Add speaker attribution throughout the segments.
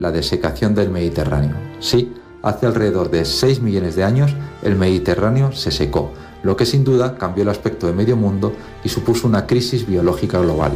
Speaker 1: la desecación del Mediterráneo. Sí, hace alrededor de 6 millones de años el Mediterráneo se secó, lo que sin duda cambió el aspecto de medio mundo y supuso una crisis biológica global.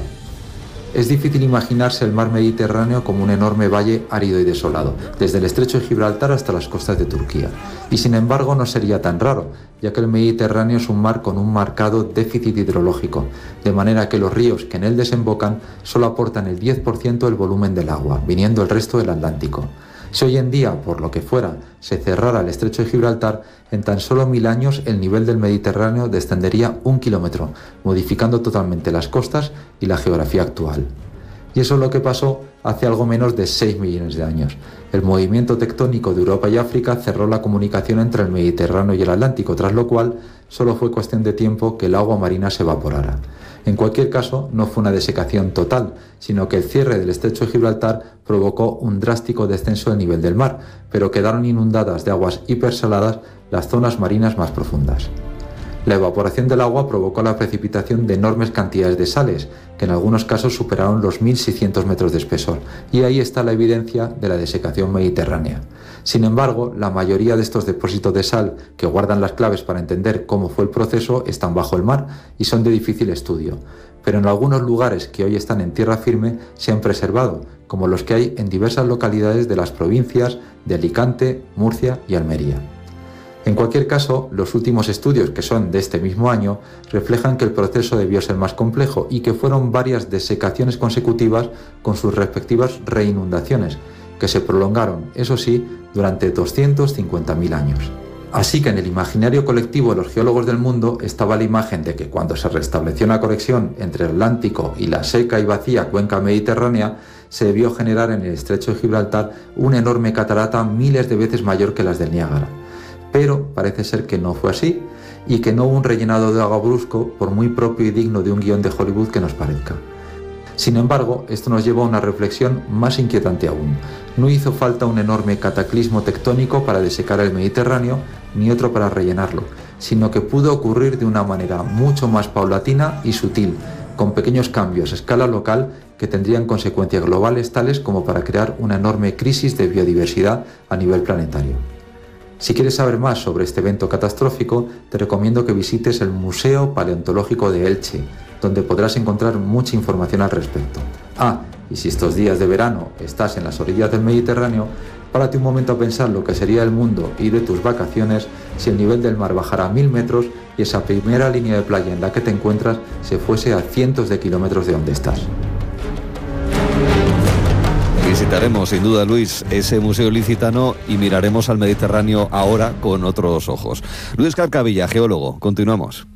Speaker 1: Es difícil imaginarse el mar Mediterráneo como un enorme valle árido y desolado, desde el estrecho de Gibraltar hasta las costas de Turquía. Y sin embargo no sería tan raro, ya que el Mediterráneo es un mar con un marcado déficit hidrológico, de manera que los ríos que en él desembocan solo aportan el 10% del volumen del agua, viniendo el resto del Atlántico. Si hoy en día, por lo que fuera, se cerrara el estrecho de Gibraltar, en tan solo 1000 años el nivel del Mediterráneo descendería 1 kilómetro, modificando totalmente las costas y la geografía actual. Y eso es lo que pasó hace algo menos de 6 millones de años. El movimiento tectónico de Europa y África cerró la comunicación entre el Mediterráneo y el Atlántico, tras lo cual solo fue cuestión de tiempo que el agua marina se evaporara. En cualquier caso, no fue una desecación total, sino que el cierre del estrecho de Gibraltar provocó un drástico descenso del nivel del mar, pero quedaron inundadas de aguas hipersaladas las zonas marinas más profundas. La evaporación del agua provocó la precipitación de enormes cantidades de sales, que en algunos casos superaron los 1600 metros de espesor, y ahí está la evidencia de la desecación mediterránea. Sin embargo, la mayoría de estos depósitos de sal, que guardan las claves para entender cómo fue el proceso, están bajo el mar y son de difícil estudio, pero en algunos lugares que hoy están en tierra firme se han preservado, como los que hay en diversas localidades de las provincias de Alicante, Murcia y Almería. En cualquier caso, los últimos estudios, que son de este mismo año, reflejan que el proceso debió ser más complejo y que fueron varias desecaciones consecutivas con sus respectivas reinundaciones, que se prolongaron, eso sí, durante 250.000 años. Así que en el imaginario colectivo de los geólogos del mundo estaba la imagen de que cuando se restableció una conexión entre el Atlántico y la seca y vacía cuenca mediterránea, se debió generar en el estrecho de Gibraltar una enorme catarata miles de veces mayor que las del Niágara. Pero parece ser que no fue así y que no hubo un rellenado de agua brusco, por muy propio y digno de un guión de Hollywood que nos parezca. Sin embargo, esto nos lleva a una reflexión más inquietante aún. No hizo falta un enorme cataclismo tectónico para desecar el Mediterráneo, ni otro para rellenarlo, sino que pudo ocurrir de una manera mucho más paulatina y sutil, con pequeños cambios a escala local que tendrían consecuencias globales tales como para crear una enorme crisis de biodiversidad a nivel planetario. Si quieres saber más sobre este evento catastrófico, te recomiendo que visites el Museo Paleontológico de Elche, donde podrás encontrar mucha información al respecto. Y si estos días de verano estás en las orillas del Mediterráneo, párate un momento a pensar lo que sería el mundo y de tus vacaciones si el nivel del mar bajara a 1000 metros y esa primera línea de playa en la que te encuentras se fuese a cientos de kilómetros de donde estás.
Speaker 2: Visitaremos sin duda, Luis, ese museo ilicitano y miraremos al Mediterráneo ahora con otros ojos. Luis Carcavilla, geólogo, continuamos.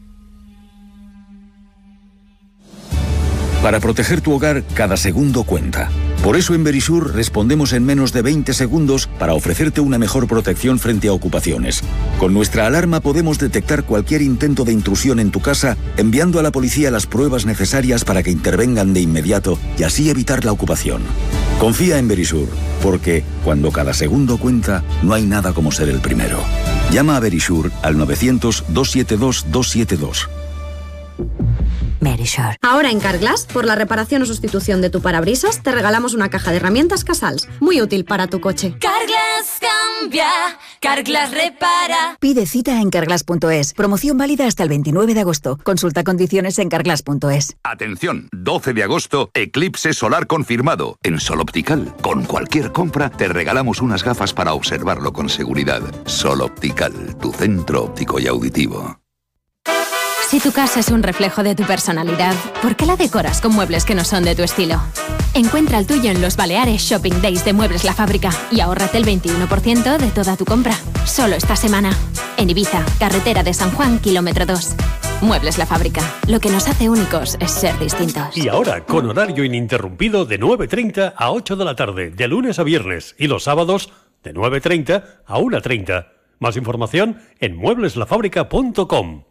Speaker 3: Para proteger tu hogar, cada segundo cuenta. Por eso en Verisur respondemos en menos de 20 segundos para ofrecerte una mejor protección frente a ocupaciones. Con nuestra alarma podemos detectar cualquier intento de intrusión en tu casa, enviando a la policía las pruebas necesarias para que intervengan de inmediato y así evitar la ocupación. Confía en Verisur, porque cuando cada segundo cuenta, no hay nada como ser el primero. Llama a Verisur al 900-272-272.
Speaker 4: Verisur. Ahora en Carglass, por la reparación o sustitución de tu parabrisas, te regalamos una caja de herramientas Casals, muy útil para tu coche.
Speaker 5: Carglass cambia, Carglass repara.
Speaker 6: Pide cita en carglass.es. Promoción válida hasta el 29 de agosto. Consulta condiciones en carglass.es.
Speaker 7: Atención, 12 de agosto, eclipse solar confirmado. En Sol Optical, con cualquier compra, te regalamos unas gafas para observarlo con seguridad. Sol Optical, tu centro óptico y auditivo.
Speaker 8: Si tu casa es un reflejo de tu personalidad, ¿por qué la decoras con muebles que no son de tu estilo? Encuentra el tuyo en los Baleares Shopping Days de Muebles La Fábrica y ahórrate el 21% de toda tu compra. Solo esta semana. En Ibiza, carretera de San Juan, kilómetro 2. Muebles La Fábrica. Lo que nos hace únicos es ser distintos.
Speaker 9: Y ahora, con horario ininterrumpido de 9:30 a 8 de la tarde, de lunes a viernes, y los sábados de 9:30 a 1:30. Más información en muebleslafábrica.com.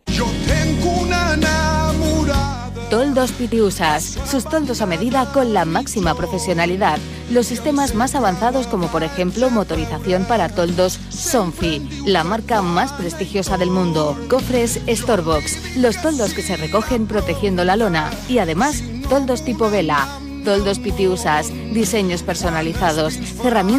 Speaker 10: Toldos Pitiusas, sus toldos a medida con la máxima profesionalidad. Los sistemas más avanzados como por ejemplo motorización para toldos Sonfi, la marca más prestigiosa del mundo. Cofres Storebox, los toldos que se recogen protegiendo la lona. Y además, toldos tipo vela. Toldos Pitiusas, diseños personalizados, herramientas